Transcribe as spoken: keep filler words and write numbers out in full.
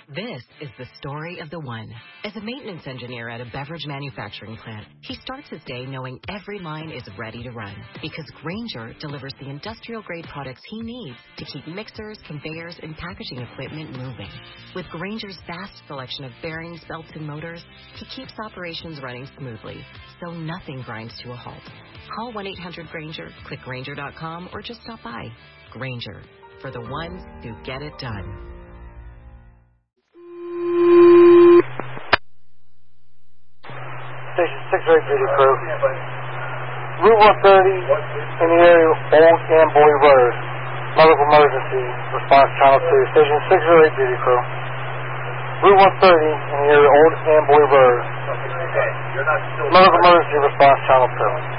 This is the story of the one. As a maintenance engineer at a beverage manufacturing plant, he starts his day knowing every line is ready to run because Grainger delivers the industrial-grade products he needs to keep mixers, conveyors, and packaging equipment moving. With Grainger's vast selection of bearings, belts, and motors, he keeps operations running smoothly, so nothing grinds to a halt. Call one eight hundred Grainger, click Grainger dot com, or just stop by. Grainger, for the ones who get it done. Station six oh eight Beauty Crew. Route one thirty in the area of Old Amboy Road. Medical emergency. Response channel two. Station six oh eight Beauty Crew. Route one thirty in the area of Old Amboy Road. Medical emergency. Response channel two.